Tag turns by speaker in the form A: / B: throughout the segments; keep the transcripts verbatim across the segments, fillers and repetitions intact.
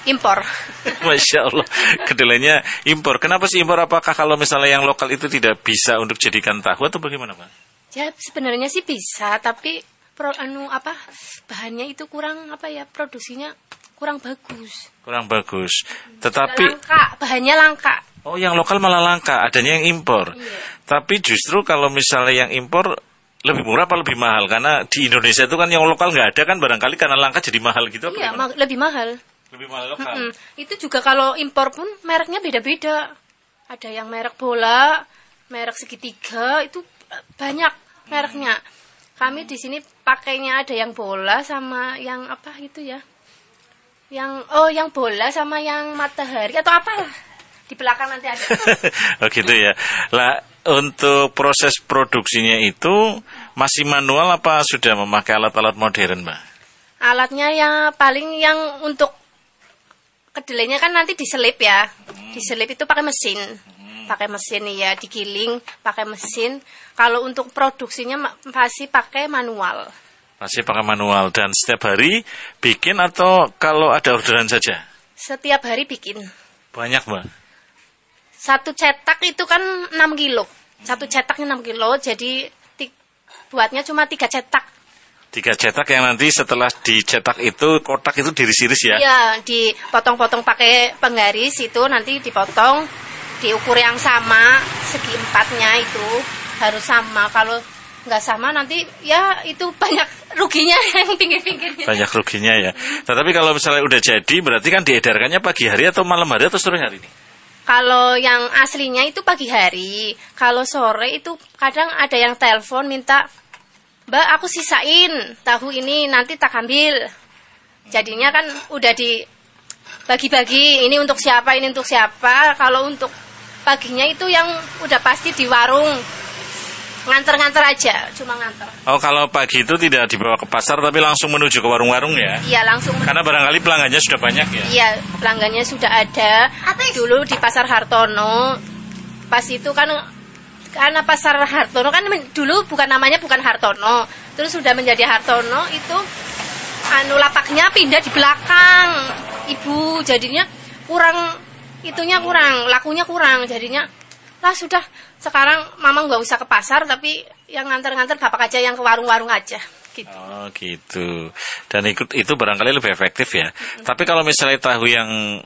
A: impor.
B: Masya Allah, kedelainya impor. Kenapa sih impor? Apakah kalau misalnya yang lokal itu tidak bisa untuk jadikan tahu atau bagaimana, Pak?
A: Ya sebenarnya sih bisa, tapi pro, anu apa bahannya itu kurang apa ya produksinya kurang bagus.
B: Kurang bagus. Tetapi
A: langka, bahannya langka.
B: Oh, yang lokal malah langka, adanya yang impor.
A: Iya.
B: Tapi justru kalau misalnya yang impor lebih murah apa lebih mahal? Karena di Indonesia itu kan yang lokal nggak ada kan, barangkali karena langka jadi mahal gitu.
A: Iya, ma- lebih mahal.
B: Lebih mahal lokal.
A: Mm-mm. Itu juga kalau impor pun mereknya beda-beda. Ada yang merek bola, merek segitiga, itu banyak mereknya. Kami di sini pakainya ada yang bola sama yang apa itu ya? Yang oh yang bola sama yang matahari atau apalah. Di belakang nanti ada.
B: Oh gitu ya. Lah untuk proses produksinya itu masih manual apa sudah memakai alat-alat modern, Mbak?
A: Alatnya yang paling yang untuk kedelainya kan nanti diselip ya. Diselip itu pakai mesin. Pakai mesin ya, digiling pakai mesin. Kalau untuk produksinya masih pakai manual.
B: Masih pakai manual dan setiap hari bikin atau kalau ada orderan saja?
A: Setiap hari bikin.
B: Banyak, Mbak.
A: Satu cetak itu kan enam kilo. Satu cetaknya enam kilo, jadi ti- buatnya cuma tiga cetak.
B: Tiga cetak yang nanti setelah dicetak itu kotak itu diiris-iris ya?
A: Iya, dipotong-potong pakai penggaris itu nanti dipotong diukur yang sama, segi empatnya itu harus sama. Kalau nggak sama nanti ya itu banyak ruginya yang pinggir-pinggirnya.
B: Banyak ruginya ya. Tetapi kalau misalnya udah jadi berarti kan diedarkannya pagi hari atau malam hari atau sore hari ini?
A: Kalau yang aslinya itu pagi hari. Kalau sore itu kadang ada yang telepon minta, Mbak aku sisain tahu ini nanti tak ambil. Jadinya kan udah dibagi-bagi, ini untuk siapa, ini untuk siapa. Kalau untuk paginya itu yang udah pasti di warung. Nganter-nganter aja, cuma nganter.
B: Oh, kalau pagi itu tidak dibawa ke pasar tapi langsung menuju ke warung-warung ya?
A: Iya, langsung.
B: Karena barangkali pelanggannya sudah banyak ya?
A: Iya, pelanggannya sudah ada. Dulu di Pasar Hartono, pas itu kan karena Pasar Hartono kan dulu bukan namanya bukan Hartono, terus sudah menjadi Hartono itu anu lapaknya pindah di belakang, Ibu, jadinya kurang itunya kurang, lakunya kurang, jadinya lah sudah sekarang mama nggak usah ke pasar tapi yang nganter-nganter bapak aja yang ke warung-warung aja gitu.
B: Oh gitu. Dan ikut itu barangkali lebih efektif ya. Mm-hmm. Tapi kalau misalnya tahu yang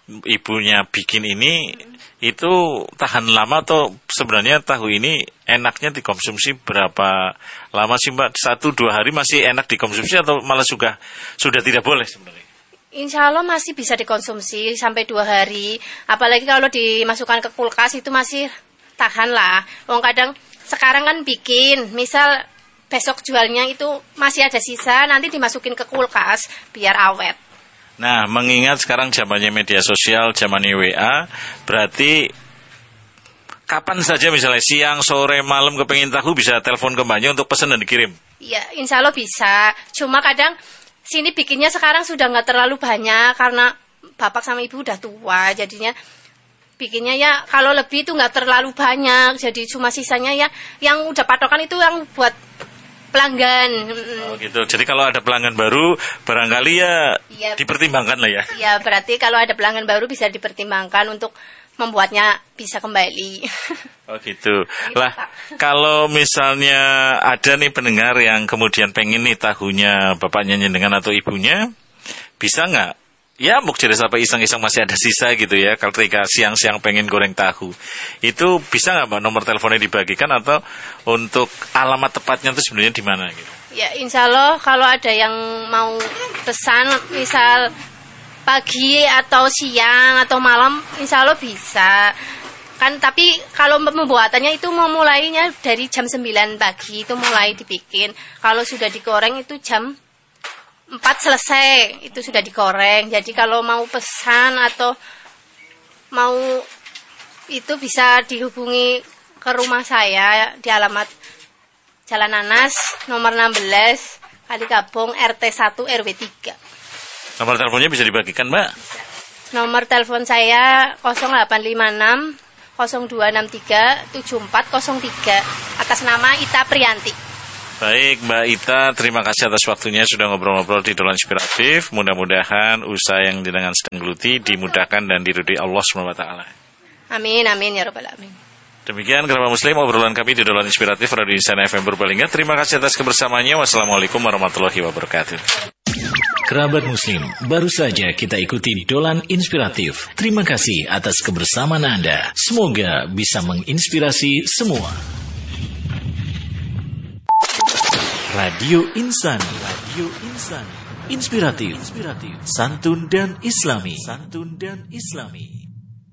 B: ibunya bikin ini mm-hmm. itu tahan lama atau sebenarnya tahu ini enaknya dikonsumsi berapa lama sih Mbak? Satu dua hari masih enak dikonsumsi atau malah sudah sudah tidak boleh sebenarnya?
A: Insya Allah masih bisa dikonsumsi sampai dua hari. Apalagi kalau dimasukkan ke kulkas itu masih tahan lah. Wong kadang sekarang kan bikin, misal besok jualnya itu masih ada sisa, nanti dimasukin ke kulkas biar awet.
B: Nah, mengingat sekarang zamannya media sosial, zamannya W A, berarti kapan saja misalnya siang, sore, malam kepengen tahu bisa telepon ke Mbaknya untuk pesan dan dikirim?
A: Iya, insya Allah bisa. Cuma kadang sini bikinnya sekarang sudah nggak terlalu banyak karena bapak sama ibu udah tua, jadinya bikinnya ya kalau lebih itu nggak terlalu banyak, jadi cuma sisanya ya yang udah patokan itu yang buat pelanggan.
B: Oh gitu. Jadi kalau ada pelanggan baru barangkali ya, ya dipertimbangkan lah ya.
A: Iya, berarti kalau ada pelanggan baru bisa dipertimbangkan untuk membuatnya bisa kembali.
B: Oh gitu. Lah kalau misalnya ada nih pendengar yang kemudian pengen nih tahunya bapaknya nyendengan atau ibunya, bisa nggak? Ya mau jadi sampai iseng-iseng masih ada sisa gitu ya. Kalau ketika siang-siang pengen goreng tahu, itu bisa nggak Mbak nomor teleponnya dibagikan atau untuk alamat tepatnya itu sebenarnya di mana gitu?
A: Ya insya Allah kalau ada yang mau pesan misal pagi atau siang atau malam insya Allah bisa kan, tapi kalau pembuatannya itu mau mulainya dari jam sembilan pagi itu mulai dibikin. Kalau sudah digoreng itu jam empat selesai, itu sudah digoreng. Jadi kalau mau pesan atau mau itu bisa dihubungi ke rumah saya di alamat Jalan Nanas nomor enam belas Kalikabong R T satu R W tiga.
B: Nomor teleponnya bisa dibagikan Mbak?
A: Bisa. Nomor telepon saya nol delapan lima enam nol dua enam tiga tujuh empat nol tiga atas nama Ita Priyanti.
B: Baik Mbak Ita, terima kasih atas waktunya sudah ngobrol-ngobrol di Dolan Inspiratif. Mudah-mudahan usaha yang dengan sedang geluti dimudahkan dan diridhoi Allah subhanahu wa taala.
A: Amin, amin ya rabbal alamin.
B: Demikian kerabat muslim obrolan kami di Dolan Inspiratif Radio Insana F M Purbalingga. Terima kasih atas kebersamaannya. Wassalamualaikum warahmatullahi wabarakatuh.
C: Kerabat muslim, baru saja kita ikuti Dolan Inspiratif. Terima kasih atas kebersamaan Anda. Semoga bisa menginspirasi semua. Radio Insani, Radio Insani, inspiratif, inspiratif, santun dan islami, santun dan islami.